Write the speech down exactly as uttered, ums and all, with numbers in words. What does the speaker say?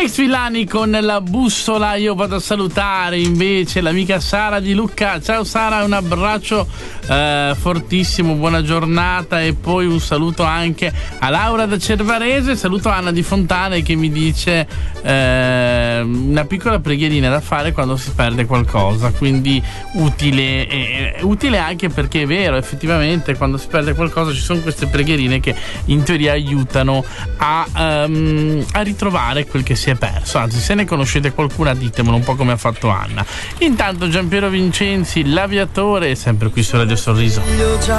Alex Villani con la bussola. Io vado a salutare invece l'amica Sara di Lucca. Ciao Sara, un abbraccio eh, fortissimo, buona giornata. E poi un saluto anche a Laura da Cervarese. Saluto Anna di Fontane che mi dice eh, una piccola preghierina da fare quando si perde qualcosa, quindi utile, eh, utile anche perché è vero, effettivamente quando si perde qualcosa ci sono queste preghierine che in teoria aiutano a, um, a ritrovare quel che si è perso. Anzi, se ne conoscete qualcuna ditemelo, un po' come ha fatto Anna. Intanto Giampiero Vincenzi, l'aviatore, sempre qui su Radio Sorriso.